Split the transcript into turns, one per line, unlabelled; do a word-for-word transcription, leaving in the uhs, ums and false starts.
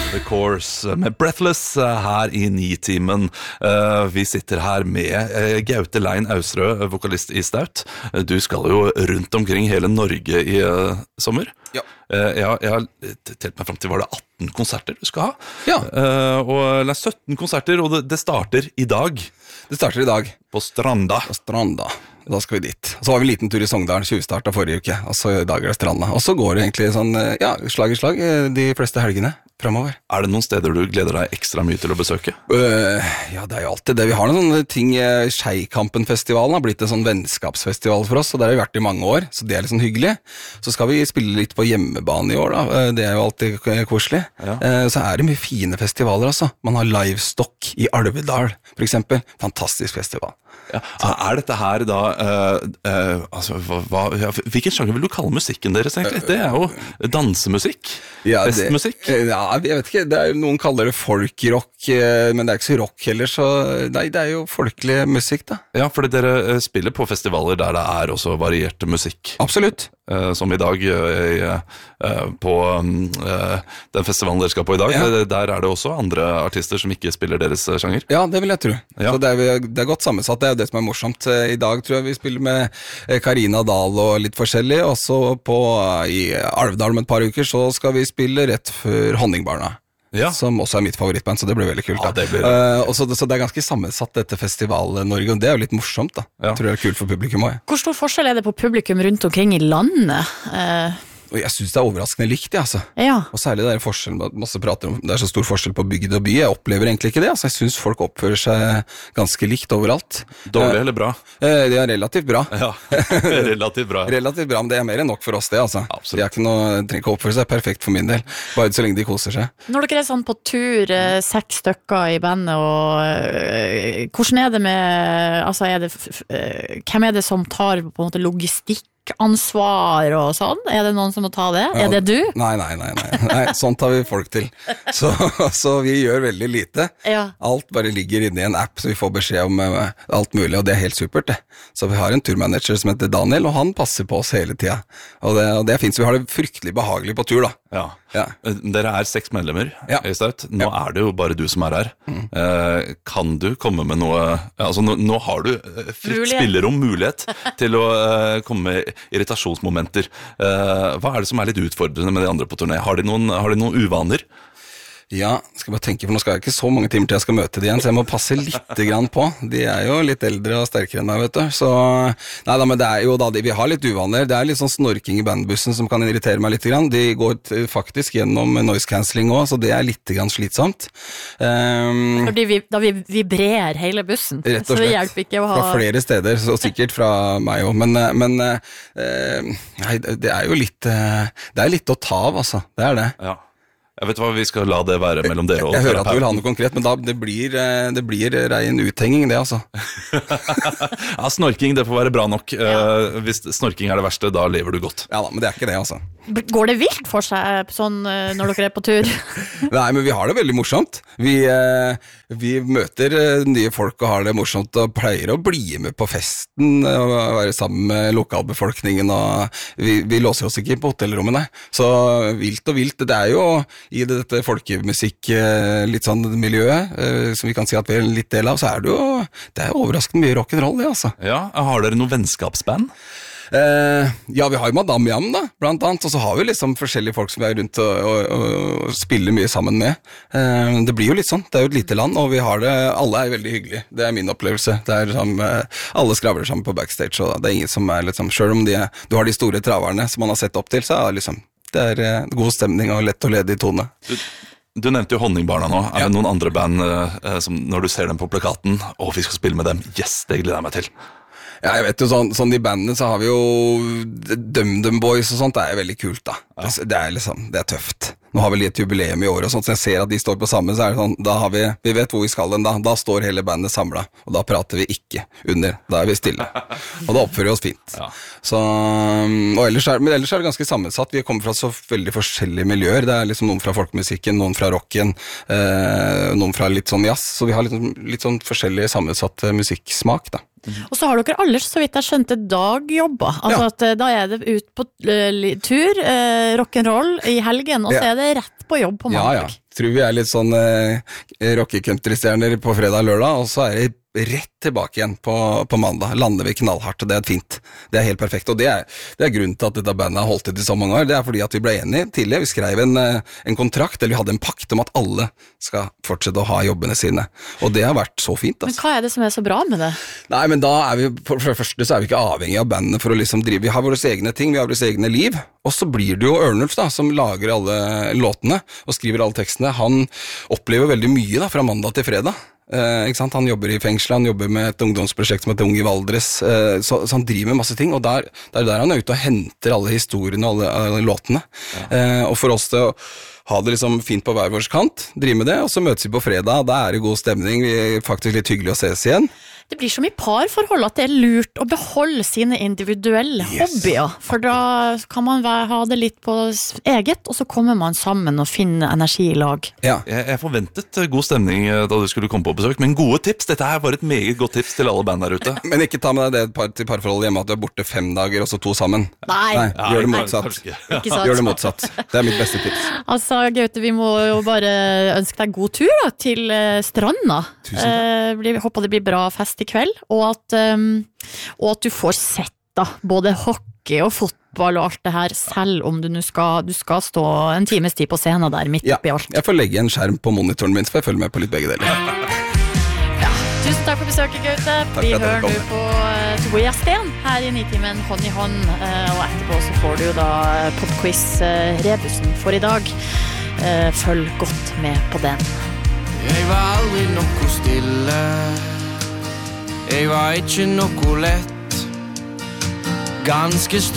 The Course med Breathless her i Nitimen. Vi sitter her med Gaute Lein Ausrød, vokalist i Staut. Du skal jo rundt omkring hele Norge i sommer.
Ja.
Jeg, jeg har telt meg frem til, var det atten konserter du skal ha?
Ja.
Og det er sytten konserter, og det, det starter i dag.
Det starter i dag.
På Stranda.
På Stranda. Da skal vi dit. Så var vi en liten tur i Sogndal, tjuvstartet forrige uke, og så i dag er det Stranda. Og så går det egentlig sånn, ja, slag i slag de fleste helgene fremover.
Er det noen steder du gleder deg ekstra mye til å besøke?
Uh, ja, det er jo alltid det. Vi har noen sånne ting. Skeikampen-festivalen har blitt en sånn vennskapsfestival for oss, og det har vi vært i mange år, så det er litt sånn hyggelig. Så skal vi spille litt på hjemmebane i år da, det er jo alltid koselig. Ja. Uh, så er det mye fine festivaler altså. Man har Livestock i Alvedal, for eksempel. Fantastisk festival.
Ja. Er dette her da uh, uh, altså, hva, ja, hvilken sjanger vil du kalle musikken deres egentlig? Det er jo dansemusikk,
ja,
festmusikk.
Det, ja, jeg vet ikke, det er, noen kaller det folkrock, men det er ikke så rock heller, så nei, det er jo folkelig musikk da.
Ja, fordi dere spiller på festivaler der det er også varierte musikk.
Absolutt.
Uh, som i dag uh, uh, på uh, den festivalen dere skal på i dag, ja. Der er det også andre artister som ikke spiller deres sjanger.
Ja, det vil jeg tro.
Ja.
Så det er, det er godt sammensatt, det er det som er morsomt. I dag tror jeg vi spiller med Karina Dahl og litt forskjellig, og så på, i Alvdal om et par uker så skal vi spille rett før Honningbarna. Ja. Som også er mitt favorittband, så det blir veldig kult da.
Ja, det blir...
uh, og så, så det er ganske sammensatt dette Festival-Norge, og det er jo litt morsomt da.
Ja.
Jeg tror det er kult for publikum også.
Hvor stor forskjell er det på publikum rundt omkring i landet? Uh...
Og jeg synes det er overraskende likt, ja, altså.
Ja.
Og særlig det er forskjellen, masse prater om, det er så stor forskjell på bygd og by. Jeg opplever egentlig ikke det, altså. Jeg synes folk oppfører seg ganske likt overalt.
Dårlig eller bra?
Eh, det er relativt bra.
Ja, relativt bra.
Relativt bra, men det er mer enn nok for oss det, altså.
Absolutt.
Det er ikke noe, trenger ikke oppføre seg perfekt for min del, bare så lenge de koser seg.
Når dere er sånn på tur, eh, seks stykker i bandet, og eh, hvordan er det med, altså er det, eh, hvem er det som tar på en måte logistikk? Ansvar og sånn? Er det noen som må ta det? Ja, er det du?
Nei, nei, nei, nei. nei sånt har vi folk til. Så, så vi gjør veldig lite.
Ja.
Alt bare ligger inne i en app, så vi får beskjed om uh, alt mulig, og det er helt supert det. Så vi har en turmanager som heter Daniel, og han passer på oss hele tiden. Og det, og det er fint, så vi har det fryktelig behagelig på tur da.
Ja.
Ja.
Dere er seks medlemmer
ja.
i Staut. Nå ja. Er det jo bare du som er her.
Mm.
Eh, kan du komme med noe, altså nå, nå har du fritt spillerom, mulighet til å uh, komme med irritasjonsmomenter. Uh, hva er det som er litt utfordrende med de andre på turné? Har de noen, har de noen uvaner?
Ja, skal bare tenke, for nå skal jeg ikke så mange timer til jeg skal møte de igjen, så jeg må passe litt grann på. De er jo litt eldre og sterkere enn meg, vet du. Så, nei da, men det er jo da, de, vi har litt uvaner. Det er litt sånn snorking i bandbussen som kan irritere meg litt grann. De går t- faktisk gjennom noise cancelling også, så det er litt grann slitsomt. Um,
Fordi vi, da vi vibrerer hele bussen,
rett og slett.
Så det hjelper ikke å ha...
Fra flere steder, så sikkert fra meg også. Men, men uh, nei, det er jo litt, uh, det er litt å ta av, altså. Det er det.
Ja. Jeg vet hva, vi skal la det være mellom dere og
Jeg, jeg hører at du vil ha noe konkret, men da, det blir, det blir rein uthenging det, altså.
Ja, snorking, det får være bra nok. Ja. Hvis snorking er det verste, da lever du godt.
Ja da, men det er ikke det, altså.
Går det vilt for seg sånn når dere er på tur?
Nei, men vi har det veldig morsomt. Vi, vi møter nye folk og har det morsomt og pleier å bli med på festen og være sammen med lokalbefolkningen, og vi, vi låser oss ikke på hotellrommene. Så vilt og vilt, det er jo i dette folkemusikk litt sånn miljøet, som vi kan si at vi er en litt del av, så er det jo, det er overraskende mye rock'n'roll, det altså.
Ja, har dere noe vennskapsband?
Eh, ja, vi har jo Madame Jam da, blant annet, og så har vi liksom forskjellige folk som vi er rundt og, og, og spiller mye sammen med. Eh, det blir jo litt sånn, det er jo et lite land, og vi har det, alle er veldig hyggelige, det er min opplevelse. Det er liksom, eh, alle skravler sammen på backstage, og det er ingen som er liksom, selv om de, du har de store traverne som man har sett opp til, så er det liksom, det er eh, god stemning og lett og ledig tone.
Du, du nevnte jo Honningbarna nå, er det ja. Noen andre band eh, som når du ser dem på plakaten, å, vi skal spille med dem, yes, det gleder jeg meg til.
Ja, jeg vet jo, sånn, sånn i bandene så har vi jo Dum-Dum Boys og sånt, det er veldig kult da. Ja. Det, det er liksom, det er tøft. Nå har vi litt jubileum i år og sånt, så jeg ser at de står på samme, så er det sånn, da har vi, vi vet hvor vi skal den da, da står hele bandet samlet, og da prater vi ikke under, da er vi stille. Og da oppfører vi oss fint. Ja. Så, og ellers er, men ellers er det ganske sammensatt, vi kommer fra så veldig forskjellige miljøer, det er liksom noen fra folkemusikken, noen fra rocken, eh, noen fra litt sånn jazz, så vi har litt, litt sånn forskjellig sammensatt musikksmak da.
Og så har dere aldri, så vidt jeg skjønte, dagjobber. Altså
Ja.
at eh, da er det ut på eh, li- tur, eh, rock'n'roll i helgen, og så
Ja.
er det rett på jobb på
Ja, ja.
mandag.
Tror vi er litt sånn eh, rockecountry-stjerner på fredag og lørdag, og så er det rett tilbake igjen på, på mandag. Lander vi knallhardt, og det er fint. Det er helt perfekt, og det er, det er grunnen til at dette bandet har holdt ut i så mange år. Det er fordi at vi ble enige tidlig. Vi skrev en, eh, en kontrakt, eller vi hadde en pakt om at alle skal fortsette å ha jobbene sine. Og det har vært så fint,
Men
altså.
hva er det som er så bra med det?
Nei, men da er vi, for det første så er vi ikke avhengig av bandene for å liksom drive. Vi har våre egne ting, vi har våre egne liv, og så blir det jo Ørnulf da, som lager alle låtene og skriver alle tekstene. Han opplever veldig mye da, fra mandag til fredag. Eh, ikke sant? Han jobber i fengsel, han jobber med et ungdomsprosjekt som heter Ung i Valdres, eh, så, så han driver med masse ting, og der, der, der han er ute og henter alle historiene og alle, alle låtene. Ja. Eh, og for oss til å ha det liksom fint på hver vår kant, drive med det, og så møtes vi på fredag, da er det god stemning, vi er faktisk litt hyggelig å ses igjen.
Det blir som i parforhold at det er lurt å beholde sine individuelle
Yes.
hobbyer, for da kan man være, ha det litt på s- eget, og så kommer man sammen og finner energi i lag.
Ja.
Jeg, jeg forventet god stemning eh, da du skulle komme på besøk, men gode tips. Dette her var et meget godt tips til alle band der ute.
Men ikke ta med deg det par, til parforholdet hjemme at du er borte fem dager og så to sammen.
Nei,
Nei,
Ja,
gjør det
nei,
motsatt.
kanskje ikke.
ikke sant?
Gjør det motsatt. Det er mitt beste tips.
Altså, Gaute, vi må jo bare ønske deg god tur da, til eh, stranda.
Tusen takk.
Eh, blir, håper det blir bra fest i kveld, og at, um, og at du får sett da, både hockey og fotball og alt det her, selv om du nå skal, du skal stå en times tid på scenen der, midt
Ja,
oppi alt.
jeg får legge en skjerm på monitoren min, så får jeg følge med på litt begge deler.
Tusen takk for besøket, Gaute.
for
Vi
at dere
hører nå
kom.
på uh, Tobias Sten her i Nitimen hånd i hånd, eh, og etterpå så får du jo da popquiz-rebusen for i dag. Eh, følg godt med på den.
Jeg var aldri noe stille. Jeg var ikke noe lett. Ganske